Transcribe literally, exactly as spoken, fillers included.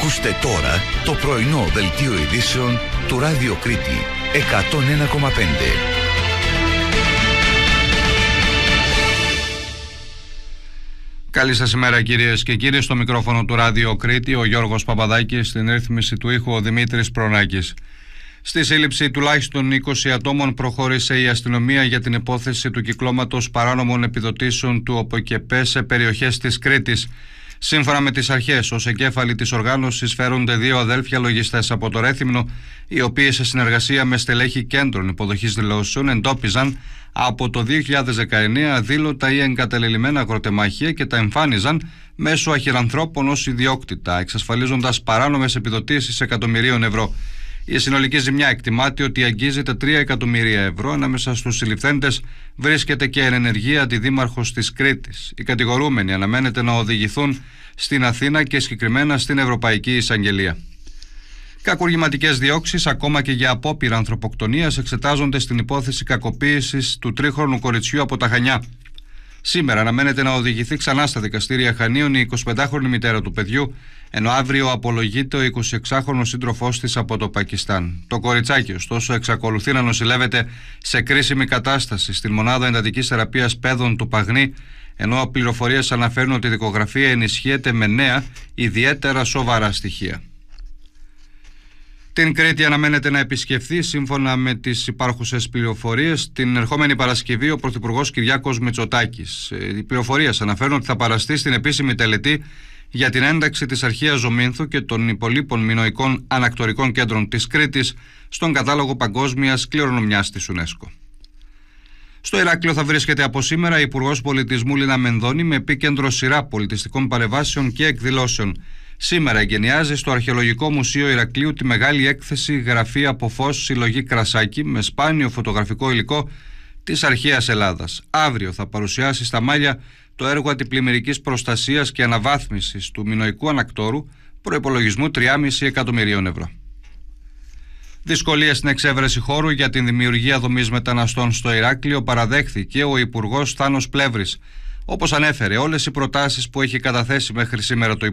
Ακούστε τώρα το πρωινό δελτίο ειδήσεων του Ράδιο Κρήτη εκατόν ένα κόμμα πέντε. Καλή σας ημέρα κυρίες και κύριοι, στο μικρόφωνο του Ράδιο Κρήτη ο Γιώργος Παπαδάκης, στην ρύθμιση του ήχου ο Δημήτρης Προνάκης. Στη σύλληψη τουλάχιστον είκοσι ατόμων προχώρησε η αστυνομία για την υπόθεση του κυκλώματος παράνομων επιδοτήσεων του ΟΠΕΚΕΠΕ σε περιοχές της Κρήτης. Σύμφωνα με τις αρχές, ως εγκέφαλοι της οργάνωσης φέρονται δύο αδέλφια λογιστές από το Ρέθυμνο, οι οποίοι σε συνεργασία με στελέχη κέντρων υποδοχής δηλώσεων εντόπιζαν από το δύο χιλιάδες δεκαεννέα αδήλωτα ή εγκαταλελειμμένα αγροτεμάχια και τα εμφάνιζαν μέσω αχυρανθρώπων ως ιδιόκτητα, εξασφαλίζοντας παράνομες επιδοτήσεις εκατομμυρίων ευρώ. Η συνολική ζημιά εκτιμάται ότι αγγίζεται τρία εκατομμύρια ευρώ. Ανάμεσα στους συλληφθέντες βρίσκεται και εν ενεργεία αντιδήμαρχος της Κρήτης. Οι κατηγορούμενοι αναμένεται να οδηγηθούν στην Αθήνα και συγκεκριμένα στην Ευρωπαϊκή Εισαγγελία. Κακουργηματικές διώξεις, ακόμα και για απόπειρα ανθρωποκτονίας, εξετάζονται στην υπόθεση κακοποίησης του τρίχρονου κοριτσιού από τα Χανιά. Σήμερα αναμένεται να οδηγηθεί ξανά στα δικαστήρια Χανίων η εικοσιπεντάχρονη μητέρα του παιδιού, ενώ αύριο απολογείται ο εικοσιεξάχρονος σύντροφός της από το Πακιστάν. Το κοριτσάκι, ωστόσο, εξακολουθεί να νοσηλεύεται σε κρίσιμη κατάσταση στην μονάδα εντατικής θεραπείας παιδών του Παγνή, ενώ πληροφορίες αναφέρουν ότι η δικογραφία ενισχύεται με νέα, ιδιαίτερα σοβαρά στοιχεία. Την Κρήτη αναμένεται να επισκεφθεί, σύμφωνα με τις υπάρχουσες πληροφορίες, την ερχόμενη Παρασκευή ο Πρωθυπουργός Κυριάκος Μητσοτάκης. Οι πληροφορίες αναφέρουν ότι θα παραστεί στην επίσημη τελετή για την ένταξη της Αρχαίας Ζωμήνθου και των υπολείπων μινωικών ανακτορικών κέντρων της Κρήτης στον κατάλογο παγκόσμιας κληρονομιάς της UNESCO. Στο Ηράκλειο θα βρίσκεται από σήμερα η Υπουργός Πολιτισμού Λίνα Μενδώνη με επίκεντρο σειρά πολιτιστικών παρεμβάσεων και εκδηλώσεων. Σήμερα εγκαινιάζει στο Αρχαιολογικό Μουσείο Ηρακλείου τη μεγάλη έκθεση «Γραφή από φως συλλογή Κρασάκη» με σπάνιο φωτογραφικό υλικό της αρχαίας Ελλάδας. Αύριο θα παρουσιάσει στα Μάλια το έργο αντιπλημμυρικής προστασίας και αναβάθμισης του μινωικού ανακτόρου προϋπολογισμού τριάμισι εκατομμυρίων ευρώ. Δυσκολίες στην εξέβρεση χώρου για την δημιουργία δομής μεταναστών στο Ηράκλειο παραδέχθηκε ο Υπουργός Θάνος Πλεύρης. Όπως ανέφερε, όλες οι προτάσεις που έχει καταθέσει μέχρι σήμερα το